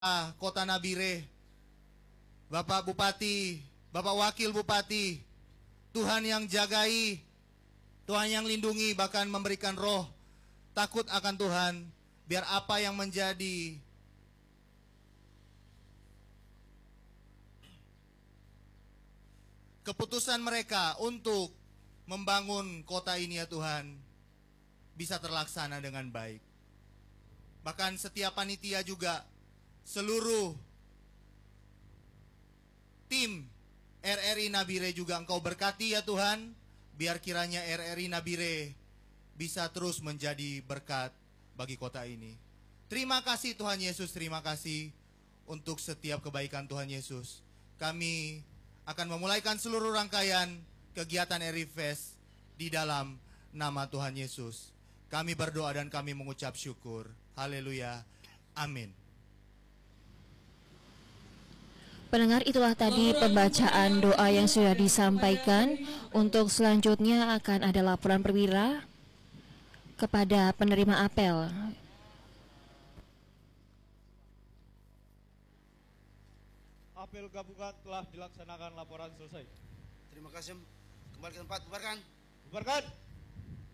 Kota Nabire, Bapak Bupati, Bapak Wakil Bupati, Tuhan yang jagai, Tuhan yang lindungi, bahkan memberikan roh takut akan Tuhan, biar apa yang menjadi keputusan mereka untuk membangun kota ini ya Tuhan, bisa terlaksana dengan baik. Bahkan setiap panitia juga, seluruh tim RRI Nabire juga Engkau berkati ya Tuhan, biar kiranya RRI Nabire bisa terus menjadi berkat bagi kota ini. Terima kasih Tuhan Yesus, terima kasih untuk setiap kebaikan Tuhan Yesus. Kami akan memulaikan seluruh rangkaian kegiatan RRI Fest di dalam nama Tuhan Yesus. Kami berdoa dan kami mengucap syukur. Haleluya. Amin. Pendengar, itulah tadi pembacaan doa yang sudah disampaikan. Untuk selanjutnya akan ada laporan perwira kepada penerima apel. Apel gabungan telah dilaksanakan, laporan selesai. Terima kasih. Kembali ke tempat, bubarkan. Bubarkan.